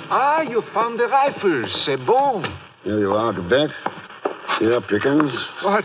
Ah, you found the rifles. C'est bon. Here you are, Quebec. Here, Pickens. What,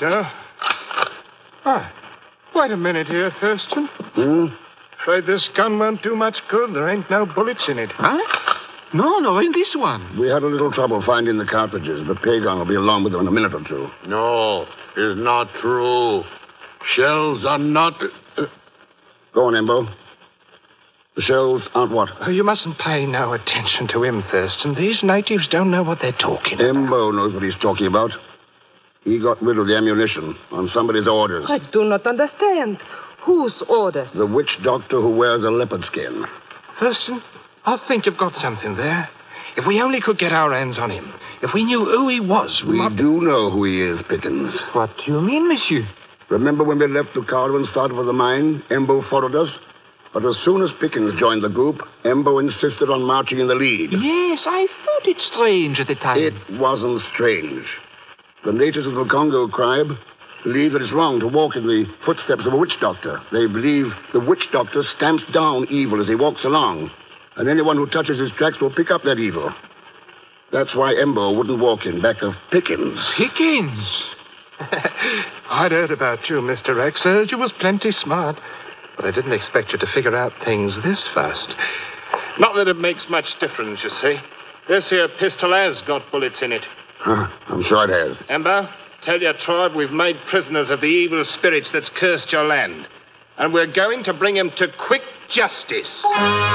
wait a minute here, Thurston. Afraid this gun won't do much good. There ain't no bullets in it. Huh? No, in this one. We had a little trouble finding the cartridges, but Pagon will be along with them in a minute or two. No, it's not true. Shells are not... Go on, Embo. The shells aren't what? Oh, you mustn't pay no attention to him, Thurston. These natives don't know what they're talking about. Embo knows what he's talking about. He got rid of the ammunition on somebody's orders. I do not understand. Whose orders? The witch doctor who wears a leopard skin. Thurston, I think you've got something there. If we only could get our hands on him, if we knew who he was, We do know who he is, Pickens. What do you mean, monsieur? Remember when we left the car and started for the mine? Embo followed us. But as soon as Pickens joined the group, Embo insisted on marching in the lead. Yes, I thought it strange at the time. It wasn't strange. The natives of the Congo tribe believe that it's wrong to walk in the footsteps of a witch doctor. They believe the witch doctor stamps down evil as he walks along, and anyone who touches his tracks will pick up that evil. That's why Embo wouldn't walk in back of Pickens. Pickens? I'd heard about you, Mr. Rex. Heard you was plenty smart. But I didn't expect you to figure out things this fast. Not that it makes much difference, you see. This here pistol has got bullets in it. I'm sure it has. Embo, tell your tribe we've made prisoners of the evil spirits that's cursed your land. And we're going to bring him to quick justice.